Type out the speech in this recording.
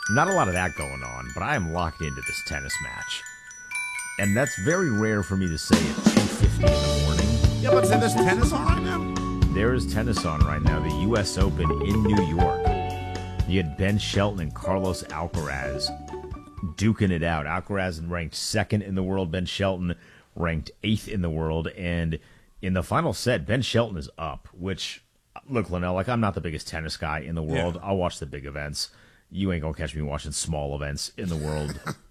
Not a lot of that going on, but I am locked into this tennis match. And that's very rare for me to say at 2:50 in the morning. Yeah, but there's tennis on right now? There is tennis on right now, the U.S. Open in New York. You had Ben Shelton and Carlos Alcaraz duking it out. Alcaraz ranked second in the world. Ben Shelton ranked 8th in the world. And in the final set, Ben Shelton is up, which, look, Linnell, like, I'm not the biggest tennis guy in the world. Yeah. I'll watch the big events. You ain't going to catch me watching small events in the world